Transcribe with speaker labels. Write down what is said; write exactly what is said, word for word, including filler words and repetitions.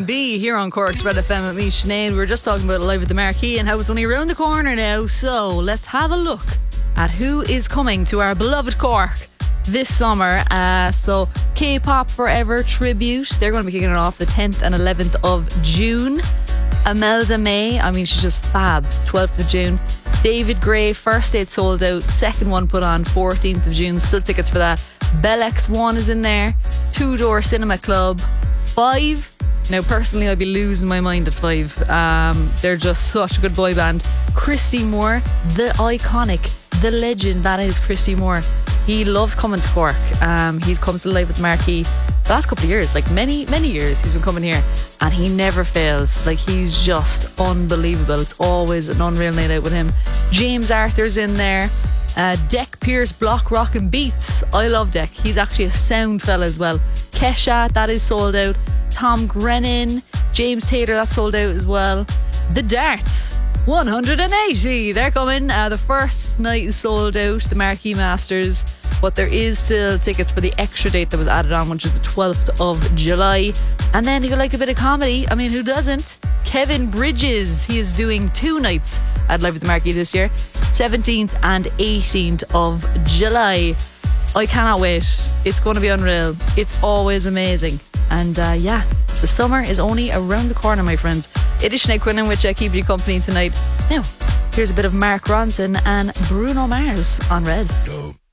Speaker 1: and B here on Cork's Red F M with me, Sinead. We were just talking about Live at the Marquee and how it's only around the corner now. So let's have a look at who is coming to our beloved Cork this summer. Uh, so K-Pop Forever Tribute, they're going to be kicking it off the tenth and eleventh of June. Imelda May, I mean she's just fab, twelfth of June. David Gray, first date sold out, second one put on fourteenth of June, still tickets for that. Bell X one is in there. Two Door Cinema Club. Five. Now personally I'd be losing my mind at Five. Um, they're just such a good boy band. Christy Moore, the iconic, the legend that is Christy Moore. He loves coming to Cork. Um, he's come to Live at the Marquee the last couple of years, like many many years he's been coming here, and he never fails. Like, he's just unbelievable. It's always an unreal night out with him. James Arthur's in there. uh, Deck Pierce, Block Rock and Beats. I love Deck, he's actually a sound fella as well. Kesha, that is sold out. Tom Grennan, James Taylor, that's sold out as well. The Darts, one hundred eighty, they're coming. Uh, the first night is sold out, the Marquee Masters, but there is still tickets for the extra date that was added on, which is the twelfth of July. And then if you like a bit of comedy, I mean, who doesn't? Kevin Bridges, he is doing two nights at Live at the Marquee this year, seventeenth and eighteenth of July. I cannot wait. It's going to be unreal. It's always amazing. And uh, yeah, the summer is only around the corner, my friends. It is Sinead Quinlan, which I keep you company tonight. Now, here's a bit of Mark Ronson and Bruno Mars on Red.
Speaker 2: Go.